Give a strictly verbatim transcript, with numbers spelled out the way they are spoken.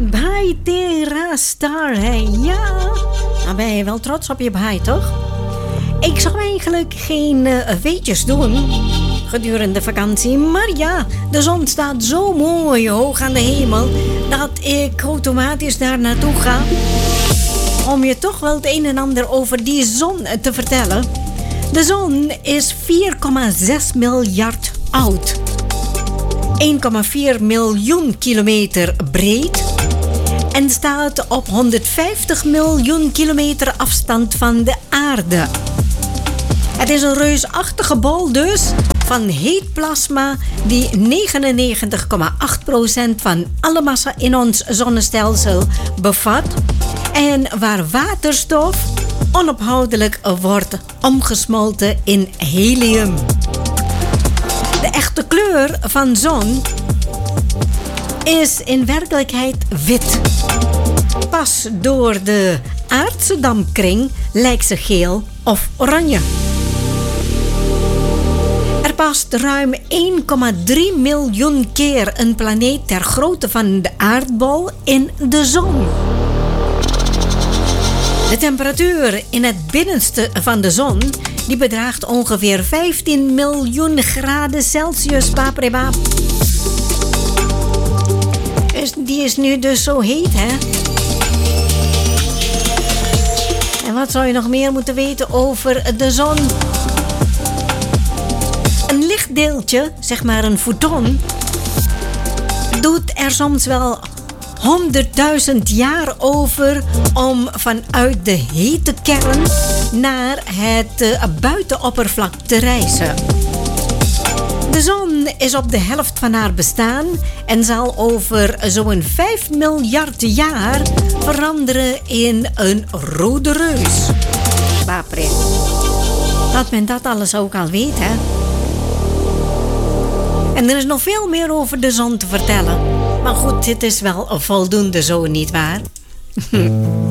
Bhai Tera Star, hè? Ja, dan ben je wel trots op je Bhai, toch? Ik zou eigenlijk geen uh, weetjes doen gedurende de vakantie. Maar ja, de zon staat zo mooi hoog aan de hemel dat ik automatisch daar naartoe ga om je toch wel het een en ander over die zon te vertellen. De zon is vier komma zes miljard oud. één komma vier miljoen kilometer breed en staat op honderdvijftig miljoen kilometer afstand van de aarde. Het is een reusachtige bol dus van heet plasma die negenennegentig komma acht procent van alle massa in ons zonnestelsel bevat en waar waterstof onophoudelijk wordt omgesmolten in helium. De echte kleur van zon is in werkelijkheid wit. Pas door de aardse dampkring lijkt ze geel of oranje. Er past ruim één komma drie miljoen keer een planeet ter grootte van de aardbol in de zon. De temperatuur in het binnenste van de zon die bedraagt ongeveer vijftien miljoen graden Celsius. Papreba. Dus die is nu dus zo heet, hè? En wat zou je nog meer moeten weten over de zon? Een lichtdeeltje, zeg maar een foton, doet er soms wel honderdduizend jaar over om vanuit de hete kern naar het uh, buitenoppervlak te reizen. De zon is op de helft van haar bestaan en zal over zo'n vijf miljard jaar veranderen in een rode reus. Bapre. Dat men dat alles ook al weet, hè? En er is nog veel meer over de zon te vertellen. Maar goed, dit is wel voldoende zo, nietwaar?